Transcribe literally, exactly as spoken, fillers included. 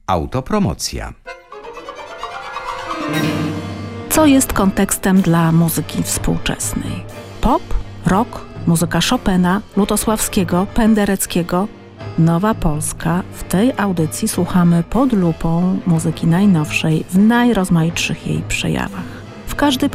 Autopromocja. Co jest kontekstem dla muzyki współczesnej? Pop, rock, muzyka Chopina, Lutosławskiego, Pendereckiego. Nowa Polska. W tej audycji słuchamy pod lupą muzyki najnowszej w najrozmaitszych jej przejawach. W każdy